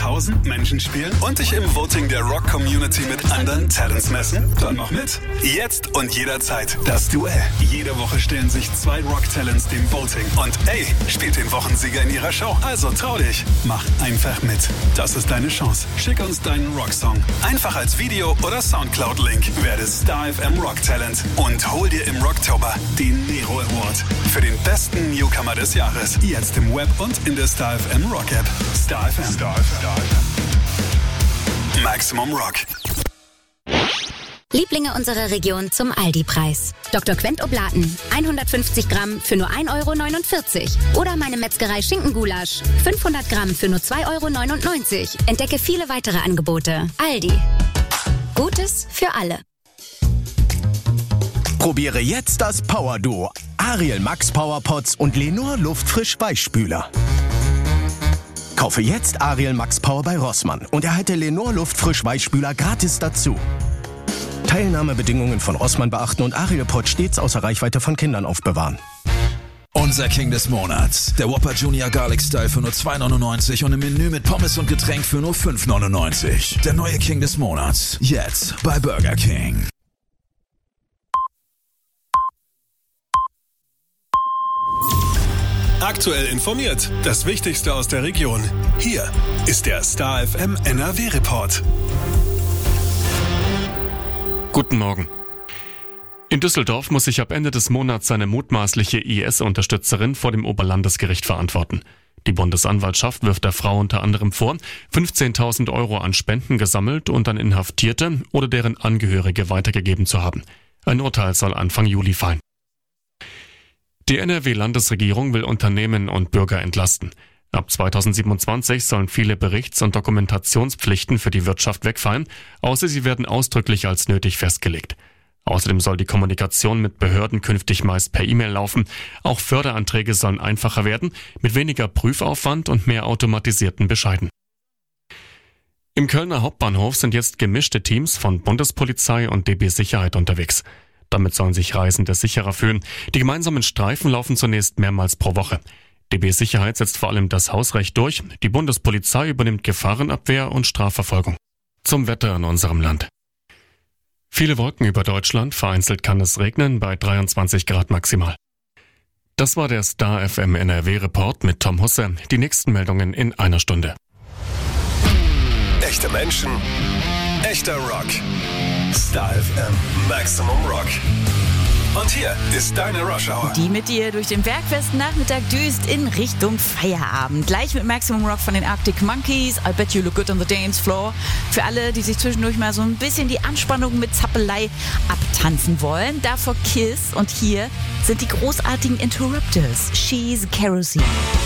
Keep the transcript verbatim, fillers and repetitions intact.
tausend Menschen spielen und dich im Voting der Rock-Community mit anderen Talents messen? Dann mach mit. Jetzt und jederzeit das Duell. Jede Woche stellen sich zwei Rock-Talents dem Voting. Und ey, spielt den Wochensieger in ihrer Show. Also trau dich. Mach einfach mit. Das ist deine Chance. Schick uns deinen Rocksong. Einfach als Video oder Soundcloud-Link. Werde Star F M Rock-Talent und hol dir im Rocktober den Nero Award für den besten Newcomer des Jahres. Jetzt im Web und in der Star F M Rock App. Star F M. Star F M. Maximum Rock. Lieblinge unserer Region zum Aldi-Preis. Doktor Quent Oblaten, hundertfünfzig Gramm für nur ein Euro neunundvierzig. Oder meine Metzgerei Schinkengulasch, fünfhundert Gramm für nur zwei Euro neunundneunzig. Entdecke viele weitere Angebote. Aldi. Gutes für alle. Probiere jetzt das Power-Duo. Ariel Max Powerpots und Lenor Luftfrisch Weichspüler. Kaufe jetzt Ariel Max Power bei Rossmann und erhalte Lenor Luftfrisch Weichspüler gratis dazu. Teilnahmebedingungen von Rossmann beachten und Ariel Pot stets außer Reichweite von Kindern aufbewahren. Unser King des Monats. Der Whopper Junior Garlic Style für nur zwei neunundneunzig und im Menü mit Pommes und Getränk für nur fünf neunundneunzig. Der neue King des Monats. Jetzt bei Burger King. Aktuell informiert. Das Wichtigste aus der Region. Hier ist der Star F M N R W-Report. Guten Morgen. In Düsseldorf muss sich ab Ende des Monats eine mutmaßliche I S-Unterstützerin vor dem Oberlandesgericht verantworten. Die Bundesanwaltschaft wirft der Frau unter anderem vor, fünfzehntausend Euro an Spenden gesammelt und an Inhaftierte oder deren Angehörige weitergegeben zu haben. Ein Urteil soll Anfang Juli fallen. Die N R W-Landesregierung will Unternehmen und Bürger entlasten. Ab zweitausendsiebenundzwanzig sollen viele Berichts- und Dokumentationspflichten für die Wirtschaft wegfallen, außer sie werden ausdrücklich als nötig festgelegt. Außerdem soll die Kommunikation mit Behörden künftig meist per E-Mail laufen. Auch Förderanträge sollen einfacher werden, mit weniger Prüfaufwand und mehr automatisierten Bescheiden. Im Kölner Hauptbahnhof sind jetzt gemischte Teams von Bundespolizei und D B Sicherheit unterwegs. Damit sollen sich Reisende sicherer fühlen. Die gemeinsamen Streifen laufen zunächst mehrmals pro Woche. D B Sicherheit setzt vor allem das Hausrecht durch, die Bundespolizei übernimmt Gefahrenabwehr und Strafverfolgung. Zum Wetter in unserem Land. Viele Wolken über Deutschland, vereinzelt kann es regnen bei dreiundzwanzig Grad maximal. Das war der Star F M N R W-Report mit Tom Husse. Die nächsten Meldungen in einer Stunde. Echte Menschen, echter Rock. Star F M Maximum Rock. Und hier ist deine Rush Hour. Die mit dir durch den bergfesten Nachmittag düst in Richtung Feierabend. Gleich mit Maximum Rock von den Arctic Monkeys. I bet you look good on the dance floor. Für alle, die sich zwischendurch mal so ein bisschen die Anspannung mit Zappelei abtanzen wollen. Davor Kiss. Und hier sind die großartigen Interrupters. She's Kerosene.